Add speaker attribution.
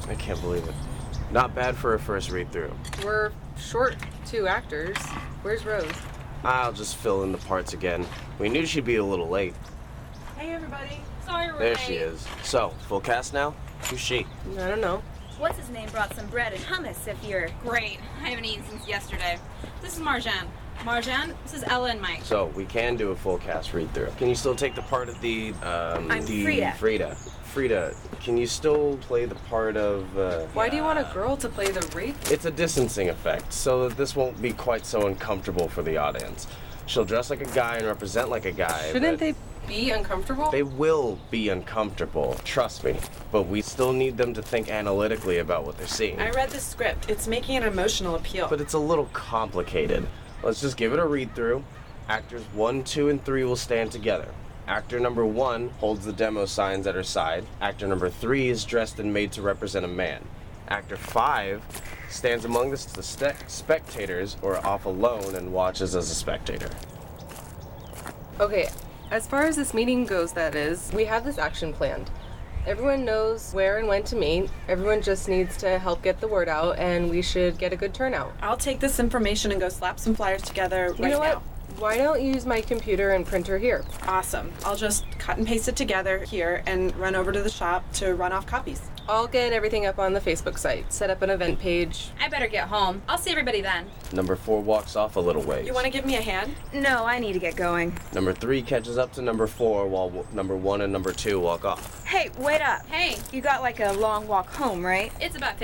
Speaker 1: I can't believe it. Not bad for a first read-through.
Speaker 2: We're short 2 actors. Where's Rose?
Speaker 1: I'll just fill in the parts again. We knew she'd be a little late.
Speaker 3: Hey, everybody.
Speaker 4: Sorry we're
Speaker 1: There
Speaker 4: late.
Speaker 1: she is. So, full cast now? Who's she?
Speaker 2: I don't know.
Speaker 4: What's his name brought some bread and hummus if you're... Great. I haven't eaten since yesterday. This is Marjan. Marjan, this is Ella and Mike.
Speaker 1: So, we can do a full cast read-through. Can you still take the part of the,
Speaker 4: I'm
Speaker 1: Frida. Frida, can you still play the part of,
Speaker 2: Why do you want a girl to play the rape?
Speaker 1: It's a distancing effect, so that this won't be quite so uncomfortable for the audience. She'll dress like a guy and represent like a guy.
Speaker 2: Shouldn't they be uncomfortable?
Speaker 1: They will be uncomfortable, trust me. But we still need them to think analytically about what they're seeing.
Speaker 3: I read the script. It's making an emotional appeal.
Speaker 1: But it's a little complicated. Let's just give it a read-through. Actors 1, 2, and 3 will stand together. Actor number 1 holds the demo signs at her side. Actor number 3 is dressed and made to represent a man. Actor 5 stands among the spectators or off alone and watches as a spectator.
Speaker 2: Okay, as far as this meeting goes, that is, we have this action planned. Everyone knows where and when to meet. Everyone just needs to help get the word out, and we should get a good turnout.
Speaker 3: I'll take this information and go slap some flyers together
Speaker 2: You know
Speaker 3: right
Speaker 2: what? Why don't you use my computer and printer here?
Speaker 3: now. Awesome. I'll just cut and paste it together here and run over to the shop to run off copies.
Speaker 2: I'll get everything up on the Facebook site, set up an event page.
Speaker 4: I better get home. I'll see everybody then.
Speaker 1: Number 4 walks off a little ways.
Speaker 3: You want to give me a hand?
Speaker 4: No, I need to get going.
Speaker 1: Number 3 catches up to number 4 while number 1 and number 2 walk off.
Speaker 5: Hey, wait up.
Speaker 4: Hey,
Speaker 5: You got like a long walk home, right?
Speaker 4: it's about